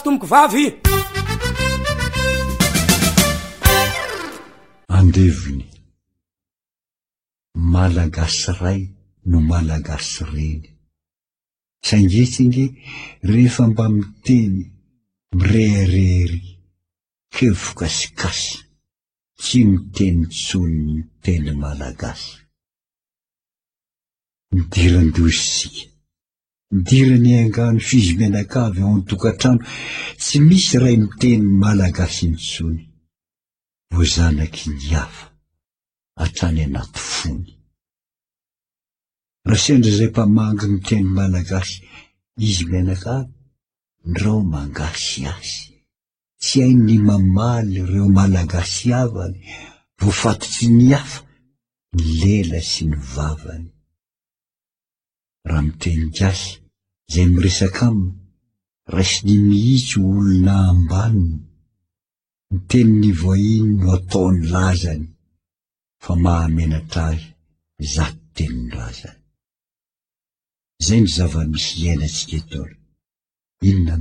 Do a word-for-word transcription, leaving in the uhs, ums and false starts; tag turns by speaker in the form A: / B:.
A: tomboko vavy
B: andeviny malagasy ray no malagasy reny saingetsinge rehefa mba miteny mireharery kevokasikasy tsy miteny tsony miteny malagasy midiran-dosika midirany angano fizy menakavy ao an-tokatrano tsy misy ray miteny malagasy intsony vo zanaky ny hafa hatrany anaty fony raha sendra zay mpamangy miteny malagasy izy menakavy ndreo mangasy asy tsy hainy mamaly reo malagasy avany vo fatotsy ny hafa ny lela sy ny vavany raha miteny gasy zay miresaka aminy raisiny mihitsy olona ambaniny miteny ny voahiny no ataony lazany fa mahamenatrahy zato tenin-drazany zay ny zava-misy iainantsika eto inona